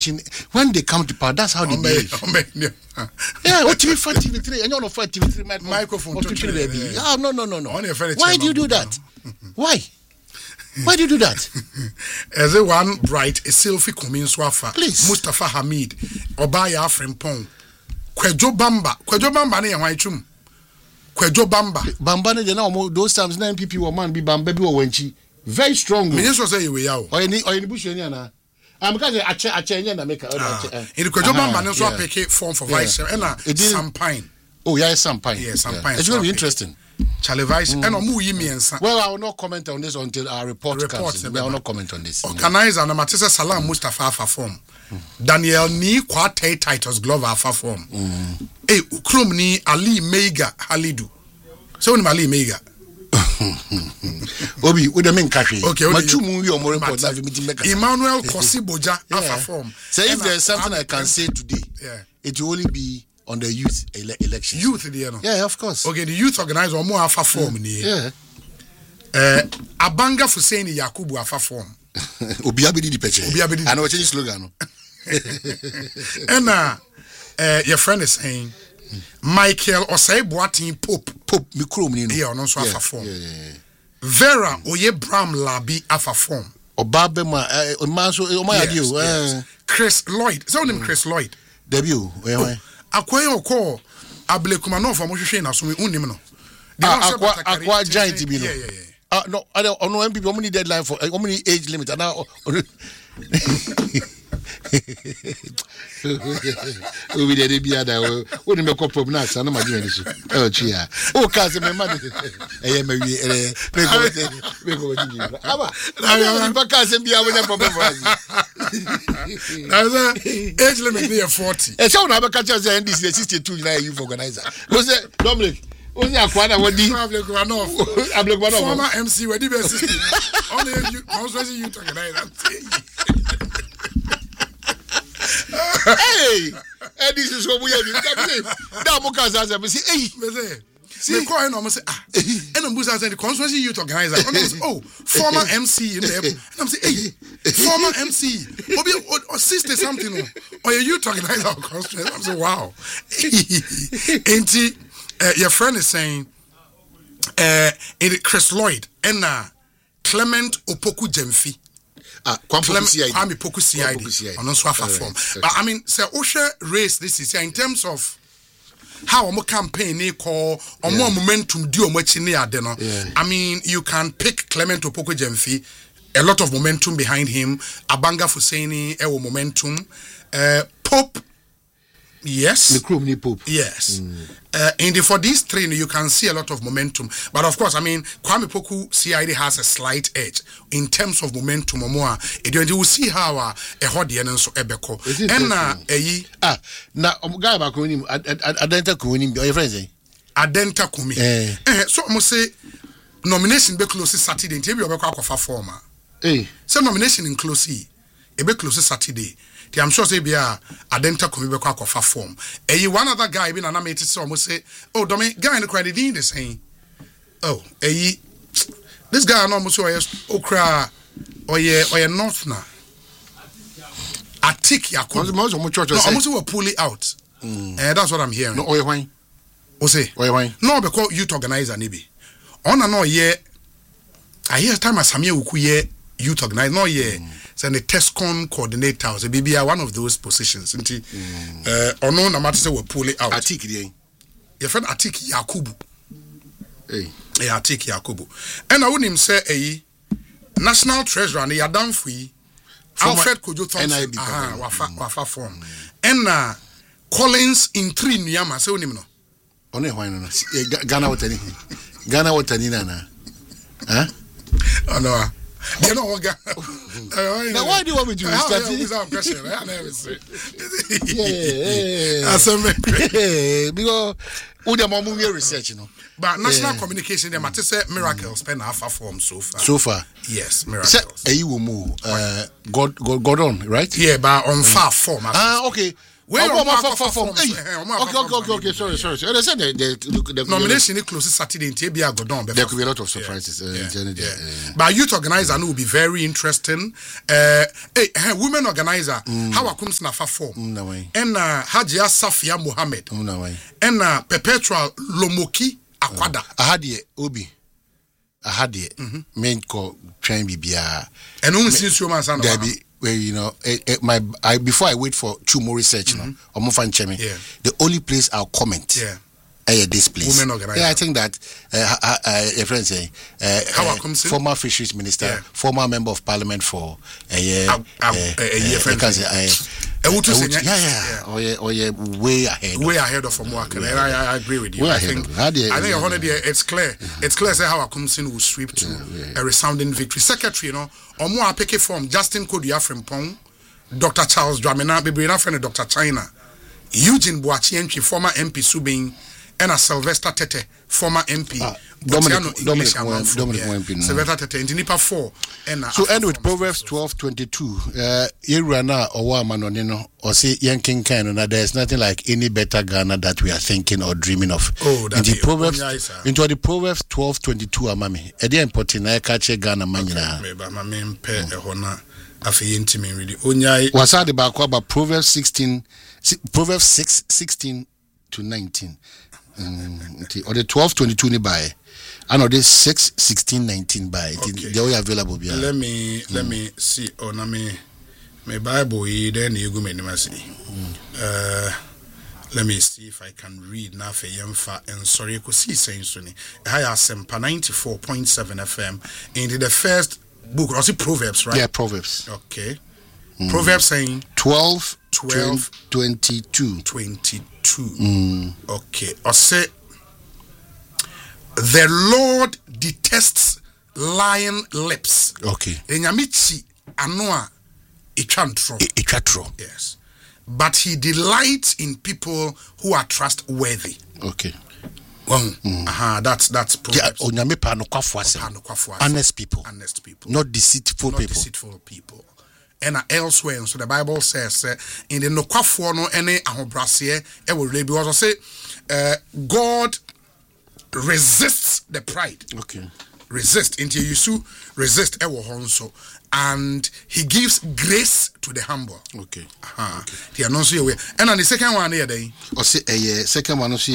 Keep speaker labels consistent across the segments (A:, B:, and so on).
A: when they come to power, that's how they behave. Yeah, what TV3, and you're not for TV3 microphone. No. Why do you do that? Why? Why do you do that?
B: As a one bright, a selfie coming swafa.
A: Please.
B: Mustafa Hamid, Obaya Frimpong, Kwejo Bamba, ne white room. Kwejo Bamba,
A: they know those times 9 people were man be Bambabi or Wenchi. Very strong.
B: Minister say you are.
A: Or in Bush, I'm going to change and make a.
B: In the Kwejo Bamba, so I pick form for vice and some pine.
A: Oh, yeah, some pine.
B: Yes, some pine.
A: It's going to be interesting.
B: Charlie Vice and
A: well, I will not comment on this until our report comes. I will not comment on this.
B: Organizer na Matisa Salam Mustafa afa form. Daniel ni kwate Titus Glover afa form. Ukrum ni Ali Meiga Halidu. So ni Ali Meiga.
A: Obi, we the main cafe.
B: Okay,
A: Machumu or more important.
B: Emmanuel Kosiboja afa form.
A: So if there's something I can say today, it will only be on the youth election.
B: Youth, you know.
A: Yeah, of course.
B: Okay, the youth organize or more alpha form.
A: Yeah.
B: Abanga Fuseni Yakubu alpha form.
A: Obiabidi di peche.
B: Obiabidi.
A: I know what slogan.
B: And your friend is saying Michael Osei Boatin Pope
A: Mikrom ni no.
B: Yeah, no so alpha form. Vera Oye Bram Labi alpha form.
A: Obabe ma manso o
B: Chris Lloyd. So name Chris Lloyd.
A: Debut.
B: Akwayo ko Ablekuma no for mo hwehwe na so me unim no.
A: Akwa giant bi no. No, I don't know when people need deadline for how many age limit and now we did be ada we dey make problem na say na ma dey so chia o ka say me ma dey me go aba na ba ka say bia we dey problem for us
B: na age limit dey 40
A: e say una ba ka say NDC 62 na youth organizer we say Dominic only akwana wodi
B: former MC wedi be 60 only you constituency youth organizer.
A: Hey, and this is what we are doing. That Mukaza say, hey,
B: see, call him almost say, and I'm Musa the constituency youth organizer. Oh, former MC in there. And I'm saying, hey, former MC, or sister something, or your youth organizer or constituency. I'm saying, wow. And your friend is saying, Chris Lloyd and Clement Opoku Jemfi. Kwame Poku CID on Swafa form. But I mean, say Osha race this is in terms of how our campaign call or more momentum do much in the I mean, you can pick Clement Opoku Jemfi, a lot of momentum behind him, Abanga Fuseni, Ewo momentum, Pope. Yes.
A: The Pope.
B: Yes. And for these three, you can see a lot of momentum. But of course, I mean, Kwame Poku CID has a slight edge in terms of momentum or more. You will see how a Hodian and so Ebeko. And
A: now, guy back on him, Adenta Kunim, your friends,
B: Adenta Kumi. So I must say, nomination be close Saturday, and Tibby Obeka for former. So nomination in close, a be close Saturday. I'm sure say be a Adenta Kumi Beka for form. One other guy been an amateur so almost say, oh, Domi guy in the credit in the same. Oh, this guy almost okra or ye north now. Atik Yakub. Almost will pull it out. That's what I'm hearing.
A: No, or wine.
B: O say, no, because youth organizer nibi. On and no ye. I hear time as Samia Ukuye youth organizer, no ye. And the TESCON coordinators, be one of those positions. Or no, no matter say we pull it out.
A: Atik,
B: your friend Atik Yakubu. Atik Yakubu. And I would him say a national treasurer and Yadam Free Alfred Kojo Thompson. Wafa form. And Collins in 3 Niyama. Say him no.
A: Only wine. Ghana Watani. Ghana Watani na. Huh?
B: Oh no. You know what?
A: Now, why do you want me to start?
B: Without question, I never say.
A: Because we are moving research, you know.
B: But national communication, they might say miracles spend half a form so far.
A: So far,
B: yes, miracles.
A: You will move. God on, right?
B: Yeah, but on far form.
A: Okay.
B: Okay.
A: Sorry. They said the
B: nomination is close Saturday. There could
A: be a lot of surprises.
B: But youth organizer will be very interesting. Women organizer, how I come snafa form. And Hajia Safia Mohammed. And Perpetual Lomoki Akwada.
A: Ahadie Obi. Ahadie. Main call train BBR.
B: And only since you man
A: where before I wait for two more research, the only place I'll comment, this place.
B: Women organizer.
A: Yeah, I think that a friend saying, former fisheries minister, former member of parliament for way
B: ahead of work. I agree with you. I think it's clear. It's clear say how Akumsin will sweep to a resounding victory. Secretary, or more pick from Justin Kodia Frimpong, Dr. Charles Dramina, Bibrina friend Dr. China, Eugene Boachienchi, former MP Subing, and a Sylvester Tete, former MP.
A: Dominic Wempi.
B: Sylvester Tete, in Nipa 4.
A: So end with Proverbs 12:22. Irana or Manonino or say Yanking Can, there's nothing like any better Ghana that we are thinking or dreaming of. Into the Proverbs 12:22, Amami. Edia important I catch Ghana Manina. Wasa the Bakwa Proverbs 6:16 to 19. Or the 12:22 ni buy. And the 6:16-19 by they are available.
B: Let me see. Oh, na me Bible. Then you go me see. Let me see if I can read now for Yemfa and sorry, you could see saying Sunny. I have Sempa 94.7 FM into the first book. I see Proverbs, right?
A: Yeah, Proverbs.
B: Okay. Proverbs saying 12:22. Okay. I say. The Lord detests lying lips.
A: Okay.
B: Enyamichi anoa ichantro. Yes. But he delights in people who are trustworthy.
A: Okay.
B: That's Proverbs.
A: Honest people. Not deceitful
B: people. And elsewhere, so the Bible says in the nokwafo no ene ahobrase e wo rebi was say God resists the pride.
A: Okay.
B: Resist until you resist ewo honso, and he gives grace to the humble.
A: Okay.
B: The announce you and on the second one here then.
A: Or say second one also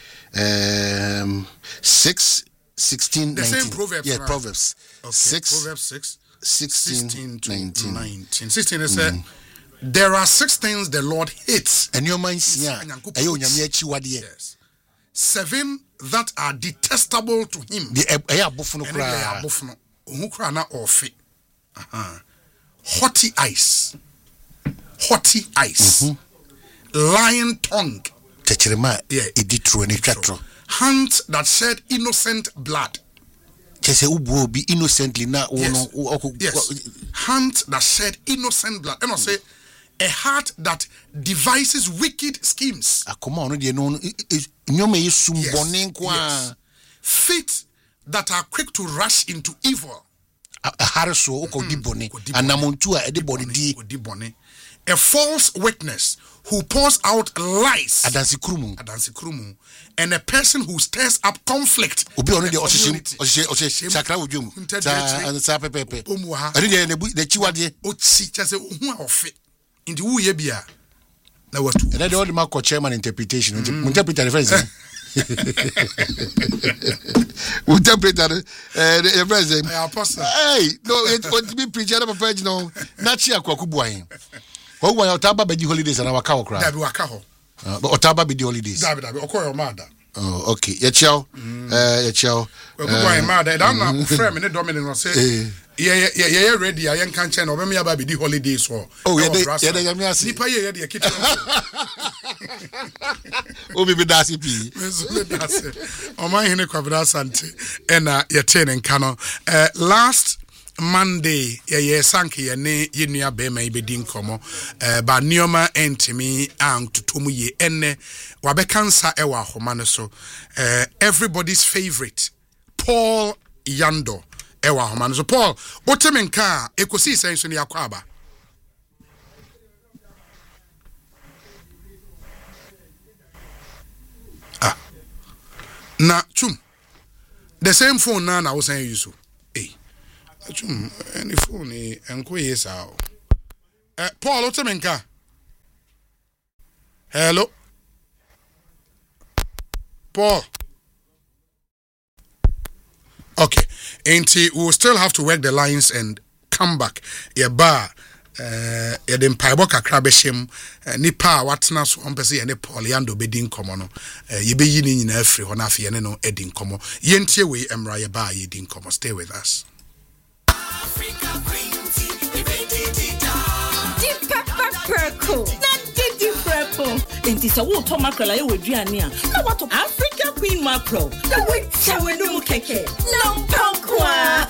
A: 6:16.
B: The same Proverbs.
A: Yeah, right? Proverbs.
B: Okay. Proverbs 6:16 to 19. 16 is there are 6 things the Lord hates.
A: And your mind yes.
B: 7 that are detestable to him. Haughty eyes, lying tongue, hands that shed innocent blood.
A: Yes.
B: Hands that shed innocent blood. And I say a heart that devises wicked schemes. Yes. Feet that are quick to rush into evil. A false witness who pours out lies. And a person who stirs up conflict. In the Uyebia. That was two.
A: And I don't want chairman interpretation. Interpret the phrase. Interpret the phrase. Hey, no, it's going to be preacher of a page. No, not Chia Kwakubuain. Oh, when Otaba be the holidays and our cow cry.
B: That were cow.
A: But Otaba be the holidays. Oh, okay. Yachel.
B: Well, mother, I'm not frame in the dominant was say. Yeah, ready. I can't change over me about the holidays or.
A: Oh, yeah,
B: Nipa ye the kitchen.
A: Oh, baby, that's it.
B: Oh, my Hene Quabra Sante and your ten and canon. Last Monday, sanki ne yenua be ma ibedi nkomo ba nioma entimi an tutomu ye enne wabekansa ewa ahoma no so everybody's favorite Paul Yando ewa ahoma no so. Paul otemenka ekosi senso ne yakwa aba Na chum. The same phone now I was saying you so. Hey. Chum, any phone enko yes how. Paul Otemenka. Hello. Paul. Okay. We will still have to work the lines and come back. Yeba yɛde mpaebɔ kakra bɛhyɛm nipa a watena so ɔmpɛ sɛ yɛne Paul Yando bɛdi nkɔmmɔ no yɛbɛyi ne nyinaa afiri hɔ no afei yɛne no adi nkɔmmɔ yɛntie wei mmra yɛba a yɛdi nkɔmmɔ. Stay with us.
C: Enti sa wo to mackerel aye waduane a na wato Africa Queen mackerel na wo chawe no mu keke na mpankwa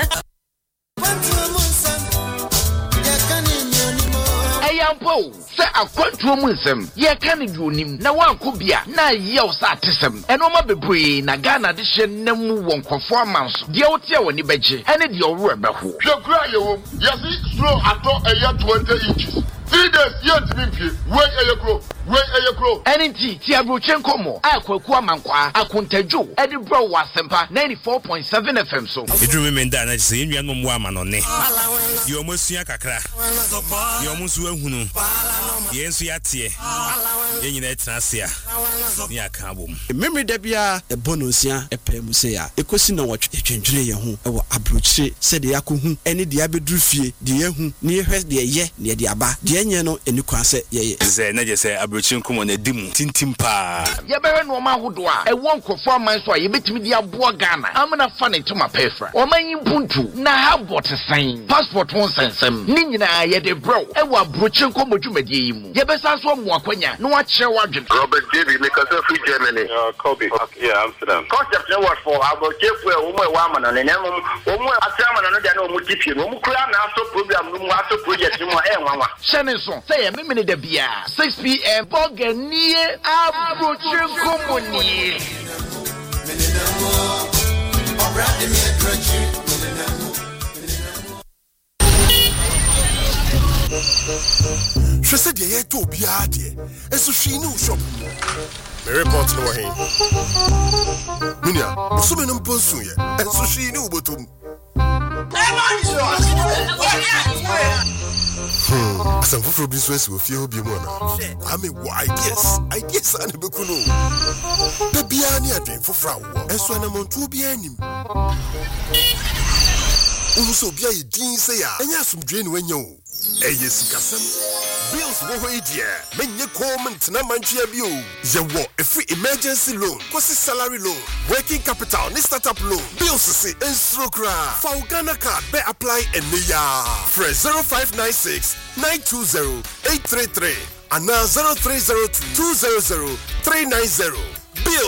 D: Ayampo se akwantuo mu nsem ye ka ne duonim na wanko bia na yew sa atesem eno ma bebree na Ghana de hye namu wonkofo amanso de wote a woni beje ene de owro ebeho
E: hwekura yewo yesi slow ato 20 inches 3 days yet me we ayekro
D: NNT ti abrochen komo akwaku amankwa akontajo edi bro wasempa 94.7 FM so
F: edwumi menda na se enua no mo ama no ne ye omosua kakra ye omusu ahunu ye ensu yatie ye nyina etrasia ni aka bom
G: memory da bia e bonosia epem se ya ekosi na wotwe twendwene ye ho e wo abrochire se de yakohu ene de abeduru fie de yehu ne yehwe de ye ne de aba de enye no eni kwase ye
F: ze na je se abrochire komo na dimu tintim pa
D: ye bewe no ma hodo a e won kofo aman so a ye betimi de abo Ghana amna fa ne tuma pefra o man yimpuntu na habot san passport won sensem ni nyina ye de bro e wo abrochire komo dwumadie yi mu ye besa so mo akwanya no wa kire wadwen
E: Robert David make us free Germany Kobe yeah Amsterdam concept no what for abrochire fu e wo mo e wa amana ne nemu wo mo atrama no de na wo mo tipie no mo kura na aso program no mo aso project no e nwanwa
D: shene so say ye memene da bia 6 p.m. Boganier abrochire komoni
H: She ye to bia de eso hwi ni shop me report no he minia so me no ponsu ye eso hwi ni ubotom Some for business with you be more. I mean, ideas and a becuno. The Biani are doing for Frau, and so I'm on 2 Bianim. Also, be a dean say, and yes, some drain when you. Yes, Cassam. Bills wo idea. Men ye comment na manchia bio. Ye wo a free emergency loan, quasi salary loan, working capital, ni startup loan. Bills say instrucra. For Ghana card be apply and ya. Fresh 0596 920 833 and now 0302 200 390. Bill